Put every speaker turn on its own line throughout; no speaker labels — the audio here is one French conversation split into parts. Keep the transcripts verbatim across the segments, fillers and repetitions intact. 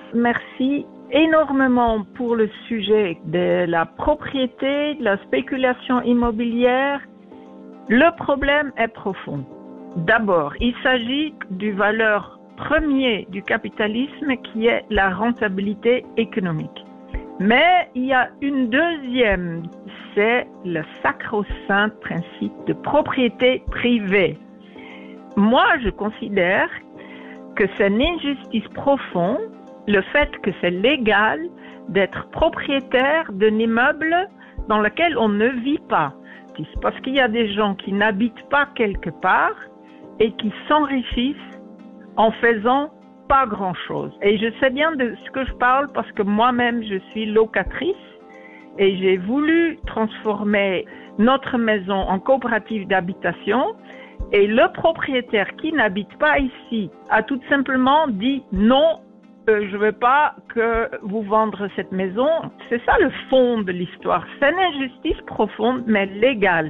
Merci énormément pour le sujet de la propriété, de la spéculation immobilière. Le problème est profond. D'abord, il s'agit du valeur première du capitalisme qui est la rentabilité économique. Mais il y a une deuxième, c'est le sacro-saint principe de propriété privée. Moi, je considère que c'est une injustice profonde, le fait que c'est légal d'être propriétaire d'un immeuble dans lequel on ne vit pas. Parce qu'il y a des gens qui n'habitent pas quelque part et qui s'enrichissent en faisant pas grand-chose. Et je sais bien de ce que je parle parce que moi-même, je suis locatrice et j'ai voulu transformer notre maison en coopérative d'habitation. Et le propriétaire qui n'habite pas ici a tout simplement dit non, euh, je ne veux pas que vous vendre cette maison. C'est ça le fond de l'histoire. C'est une injustice profonde mais légale.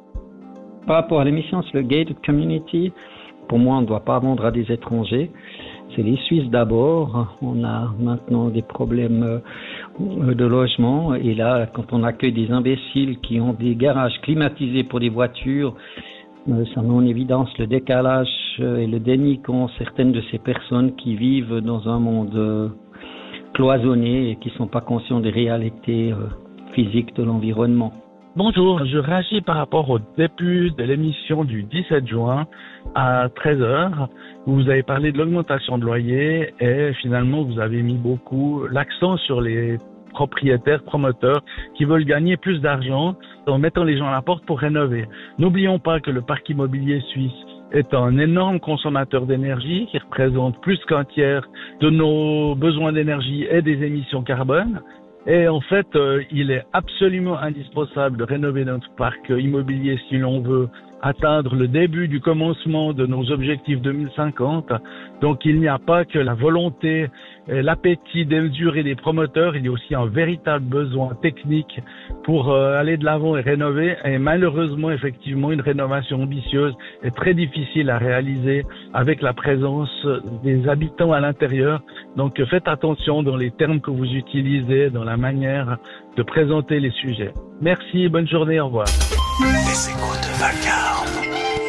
Par rapport à l'émission sur le gated community, pour moi, on ne doit pas vendre à des étrangers. C'est les Suisses d'abord. On a maintenant des problèmes de logement. Et là, quand on accueille des imbéciles qui ont des garages climatisés pour des voitures, ça met en évidence le décalage et le déni qu'ont certaines de ces personnes qui vivent dans un monde cloisonné et qui ne sont pas conscients des réalités physiques de l'environnement.
Bonjour, je réagis par rapport au début de l'émission du dix-sept juin à treize heures, où vous avez parlé de l'augmentation de loyer et finalement vous avez mis beaucoup l'accent sur les propriétaires, promoteurs qui veulent gagner plus d'argent en mettant les gens à la porte pour rénover. N'oublions pas que le parc immobilier suisse est un énorme consommateur d'énergie qui représente plus qu'un tiers de nos besoins d'énergie et des émissions carbone. Et en fait, euh, il est absolument indispensable de rénover notre parc immobilier si l'on veut atteindre le début du commencement de nos objectifs deux mille cinquante. Donc il n'y a pas que la volonté et l'appétit démesuré des promoteurs, il y a aussi un véritable besoin technique pour euh, aller de l'avant et rénover. Et malheureusement, effectivement, une rénovation ambitieuse est très difficile à réaliser avec la présence des habitants à l'intérieur. Donc faites attention dans les termes que vous utilisez, dans la manière de présenter les sujets. Merci, bonne journée, au revoir.
Les échos de Vacarme.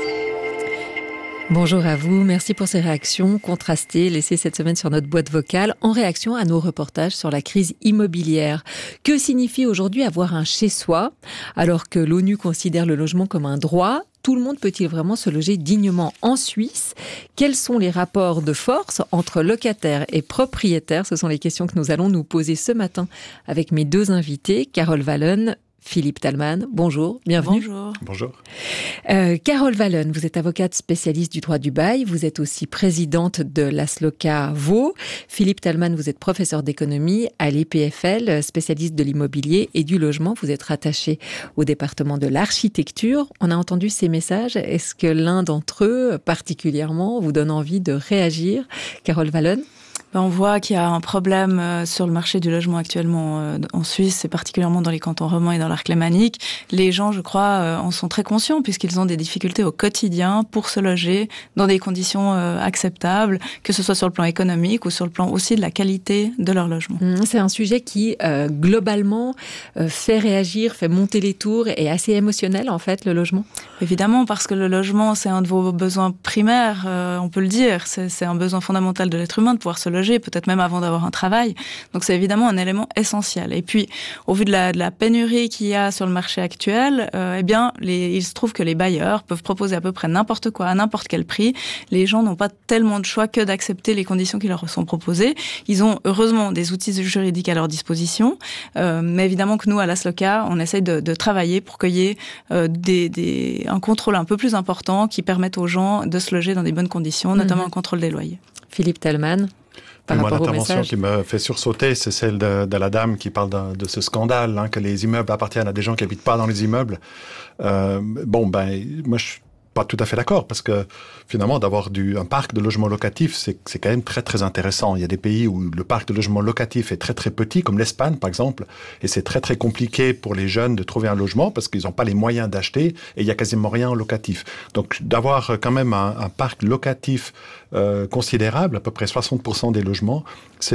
Bonjour à vous, merci pour ces réactions contrastées laissées cette semaine sur notre boîte vocale en réaction à nos reportages sur la crise immobilière. Que signifie aujourd'hui avoir un chez-soi alors que l'ONU considère le logement comme un droit? Tout le monde peut-il vraiment se loger dignement en Suisse? Quels sont les rapports de force entre locataires et propriétaires? Ce sont les questions que nous allons nous poser ce matin avec mes deux invités, Carole Wallen, Philippe Thalmann, bonjour, bienvenue.
Bonjour.
Bonjour.
Euh, Carole Wallen, vous êtes avocate spécialiste du droit du bail, vous êtes aussi présidente de l'Asloca Vaud. Philippe Thalmann, vous êtes professeur d'économie à l'E P F L, spécialiste de l'immobilier et du logement. Vous êtes rattaché au département de l'architecture. On a entendu ces messages. Est-ce que l'un d'entre eux, particulièrement, vous donne envie de réagir? Carole Wallen?
On voit qu'il y a un problème sur le marché du logement actuellement en Suisse, et particulièrement dans les cantons romans et dans l'arc lémanique. Les gens, je crois, en sont très conscients puisqu'ils ont des difficultés au quotidien pour se loger dans des conditions acceptables, que ce soit sur le plan économique ou sur le plan aussi de la qualité de leur logement.
C'est un sujet qui, euh, globalement, euh, fait réagir, fait monter les tours et est assez émotionnel, en fait, le logement.
Évidemment, parce que le logement, c'est un de vos besoins primaires, euh, on peut le dire. C'est, c'est un besoin fondamental de l'être humain de pouvoir se loger, peut-être même avant d'avoir un travail. Donc c'est évidemment un élément essentiel. Et puis, au vu de la, de la pénurie qu'il y a sur le marché actuel, euh, eh bien, les, il se trouve que les bailleurs peuvent proposer à peu près n'importe quoi, à n'importe quel prix. Les gens n'ont pas tellement de choix que d'accepter les conditions qui leur sont proposées. Ils ont heureusement des outils juridiques à leur disposition, euh, mais évidemment que nous, à l'Asloca, on essaye de, de travailler pour qu'il y ait euh, des, des, un contrôle un peu plus important qui permette aux gens de se loger dans des bonnes conditions, notamment mmh. un contrôle des loyers.
Philippe Thalmann. Par
Moi,
rapport
l'intervention
au message
qui me fait sursauter, c'est celle de, de la dame qui parle de, de ce scandale, hein, que les immeubles appartiennent à des gens qui habitent pas dans les immeubles. Euh, bon, ben, moi, je suis pas tout à fait d'accord, parce que finalement, d'avoir du, un parc de logements locatifs, c'est, c'est quand même très, très intéressant. Il y a des pays où le parc de logements locatifs est très, très petit, comme l'Espagne, par exemple, et c'est très, très compliqué pour les jeunes de trouver un logement parce qu'ils n'ont pas les moyens d'acheter et il y a quasiment rien en locatif. Donc, d'avoir quand même un, un parc locatif euh, considérable, à peu près soixante pour cent des logements, c'est